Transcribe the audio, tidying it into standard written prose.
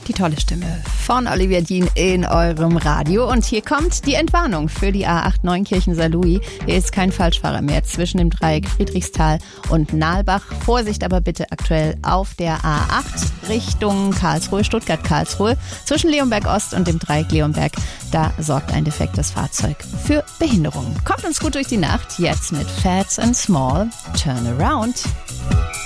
Die tolle Stimme von Olivia Dean in eurem Radio. Und hier kommt die Entwarnung für die A8 Neunkirchen-Saarlouis. Hier ist kein Falschfahrer mehr zwischen dem Dreieck Friedrichsthal und Nahlbach. Vorsicht aber bitte aktuell auf der A8 Richtung Karlsruhe, Stuttgart-Karlsruhe. Zwischen Leonberg Ost und dem Dreieck Leonberg. Da sorgt ein defektes Fahrzeug für Behinderungen. Kommt uns gut durch die Nacht. Jetzt mit Fats and Small. Turn Around.